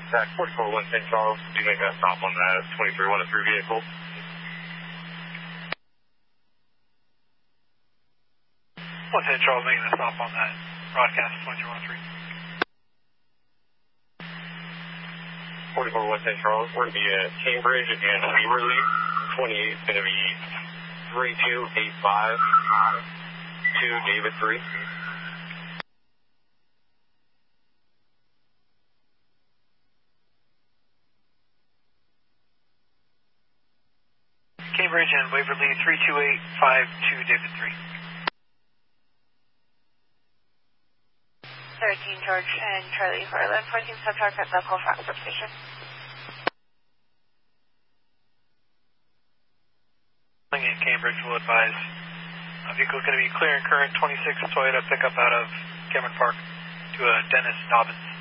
Contact 44 St. Charles. Do make a stop on that 23-103 vehicle. 110 Charles making a stop on that broadcast 23-103. 44 St. Charles. We're going to be at Cambridge and Waverly. 28 is going to be 3285 to David 3. Cambridge and Waverly 32852 David 3. 13 George and Charlie for 1114 subtract at the Colfax substation. In Cambridge will advise vehicle is going to be clearing current 26 Toyota pickup out of Cameron Park to Dennis Dobbins.